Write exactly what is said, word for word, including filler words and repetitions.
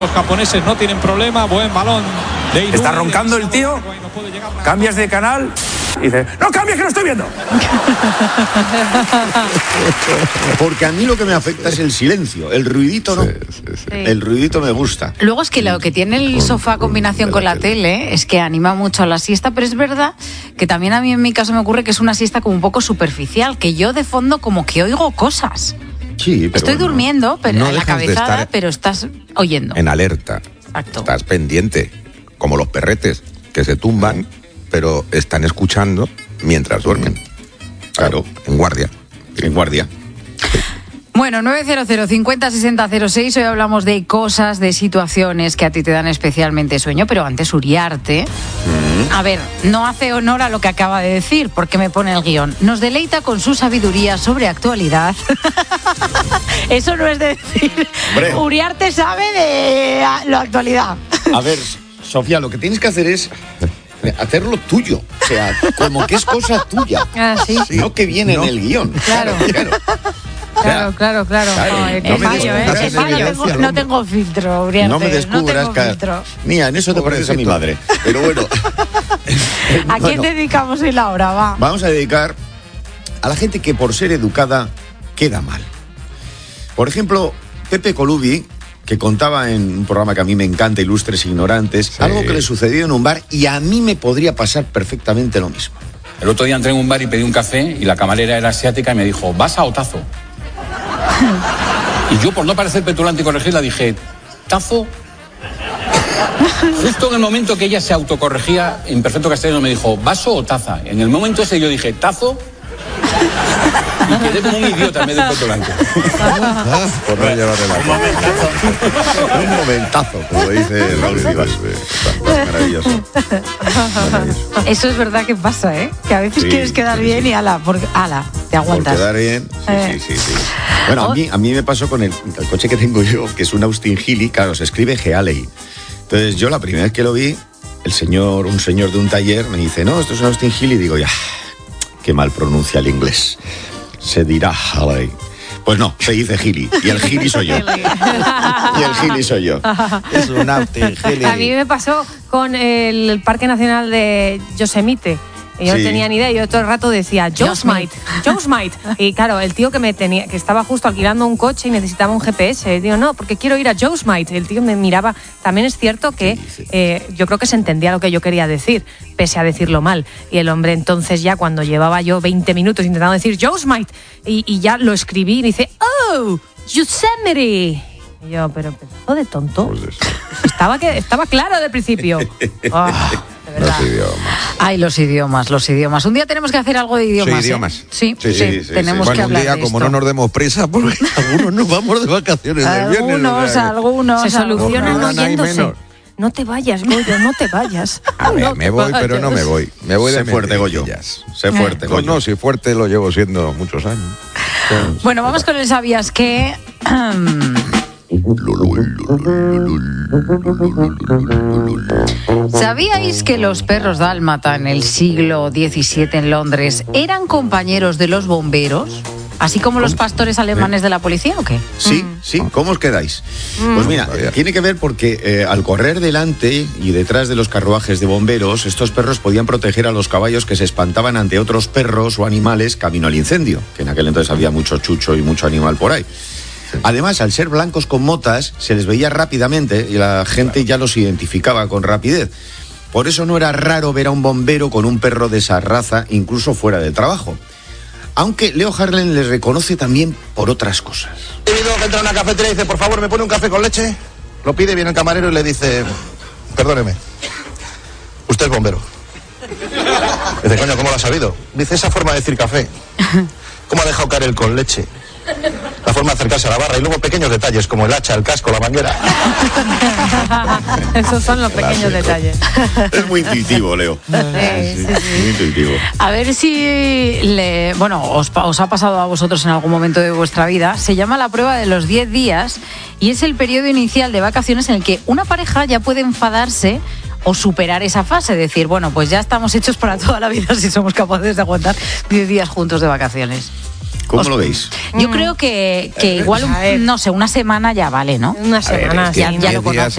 Los japoneses no tienen problema, buen balón de Inúi. ¿Está roncando el tío? ¿Cambias de canal? Y dice, no cambies que lo estoy viendo. Porque a mí lo que me afecta es el silencio, el ruidito no. Sí, sí, sí. El ruidito me gusta. Luego es que lo que tiene el sofá combinación con la tele es que anima mucho a la siesta, pero es verdad que también a mí en mi caso me ocurre que es una siesta como un poco superficial, que yo de fondo como que oigo cosas. Sí, pero Estoy bueno, durmiendo, pero no en la dejas de cabezada, estar pero estás oyendo. En alerta. Exacto. Estás pendiente, como los perretes, que se tumban, pero están escuchando mientras duermen. Claro. En guardia. En guardia. Bueno, nueve cero cero cincuenta sesenta cero seis, hoy hablamos de cosas, de situaciones que a ti te dan especialmente sueño, pero antes Uriarte, mm. a ver, no hace honor a lo que acaba de decir, porque me pone el guión. Nos deleita con su sabiduría sobre actualidad. Eso no es decir, Hombre. Uriarte sabe de la actualidad. A ver, Sofía, lo que tienes que hacer es hacerlo tuyo, o sea, como que es cosa tuya. Ah, sí. No que viene no. en el guión. Claro, claro. Claro, claro, claro. claro. No, No me fallo, ¿eh? descubras fallo. No, tengo, no tengo filtro, Uriarte. No me descubras, no tengo filtro. Mía, en eso te pareces a mi madre. Pero bueno. ¿A quién bueno, dedicamos hoy la hora? Va. Vamos a dedicar a la gente que por ser educada queda mal. Por ejemplo, Pepe Colubi, que contaba en un programa que a mí me encanta, Ilustres Ignorantes, sí. algo que le sucedió en un bar y a mí me podría pasar perfectamente lo mismo. El otro día entré en un bar y pedí un café y la camarera era asiática y me dijo, ¿vas a o tazo? Y yo, por no parecer petulante y corregirla, dije, ¿tazo? Justo en el momento que ella se autocorregía, en perfecto castellano me dijo, ¿vaso o taza? En el momento ese yo dije, ¿tazo? Y quedé como un idiota en vez de petulante. Ah, por no llevarle la un momentazo. Un momentazo, como dice Raúl Vivas. Maravilloso. Maravilloso. Eso es verdad que pasa, ¿eh? Que a veces sí, quieres quedar sí, bien sí. y ala, porque, ala, te aguantas. Por quedar bien, sí, eh. sí, sí, sí. Bueno, a mí, a mí me pasó con el, el coche que tengo yo, que es un Austin Healey, claro, se escribe Healey. Entonces yo la primera vez que lo vi, el señor, un señor de un taller me dice, no, esto es un Austin Healey, y digo, ya, qué mal pronuncia el inglés. Se dirá Healey. Pues no, se dice Healey. Y el Healey soy yo. Y el Healey soy yo. Es un Austin Healey. A mí me pasó con el Parque Nacional de Yosemite. Yo sí. no tenía ni idea, yo todo el rato decía Yosemite, Yosemite. Y claro, el tío que me tenía, que estaba justo alquilando un coche y necesitaba un G P S, digo, no, porque quiero ir a Yosemite. El tío me miraba. También es cierto que sí, sí. Eh, yo creo que se entendía lo que yo quería decir, pese a decirlo mal. Y el hombre entonces ya cuando llevaba yo veinte minutos intentando decir Yosemite y, y ya lo escribí y dice, oh, Yosemite. Y yo, pero pedazo de tonto. Pues estaba, que, estaba claro del principio. Oh. Los idiomas. Ay, los idiomas, los idiomas. Un día tenemos que hacer algo de idiomas. Sí, idiomas. ¿eh? Sí, sí, sí, sí, sí, tenemos sí. que Bueno, hablar un día, de como esto. no nos demos prisa, porque algunos nos vamos de vacaciones del viernes. Algunos, o sea, algunos. Se solucionan algunos oyéndose. No te vayas, Goyo, no te vayas. A ver, no me voy, pero no me voy. Me voy de sé fuerte, Goyo. Sé fuerte, Goyo. No, no, si fuerte lo llevo siendo muchos años. Bueno, vamos con el ¿sabías qué? ¿Sabíais que los perros dálmata en el siglo diecisiete en Londres eran compañeros de los bomberos? ¿Así como los pastores alemanes de la policía o qué? Sí, sí, ¿cómo os quedáis? Pues mira, tiene que ver porque eh, al correr delante y detrás de los carruajes de bomberos, estos perros podían proteger a los caballos que se espantaban ante otros perros o animales camino al incendio, que en aquel entonces había mucho chucho y mucho animal por ahí. Además, al ser blancos con motas, se les veía rápidamente y la gente ya los identificaba con rapidez. Por eso no era raro ver a un bombero con un perro de esa raza, incluso fuera del trabajo. Aunque Leo Harlem les reconoce también por otras cosas. He visto que entra a una cafetería y dice, por favor, ¿me pone un café con leche? Lo pide, viene el camarero y le dice, perdóneme, usted es bombero. Dice, coño, ¿cómo lo ha sabido? Dice, esa forma de decir café. ¿Cómo ha dejado caer el con leche? La forma de acercarse a la barra y luego pequeños detalles como el hacha, el casco, la manguera. Esos son los pequeños detalles. Es muy intuitivo, Leo. Sí, sí, sí. Muy intuitivo. A ver si le, bueno, os, os ha pasado a vosotros en algún momento de vuestra vida. Se llama la prueba de los diez días y es el periodo inicial de vacaciones en el que una pareja ya puede enfadarse o superar esa fase, decir, bueno, pues ya estamos hechos para toda la vida si somos capaces de aguantar diez días juntos de vacaciones. ¿Cómo Os, lo veis? Yo mm. creo que, que igual, un, no sé, una semana ya vale, ¿no? Una semana, ver, sí, ya, ya lo conoces.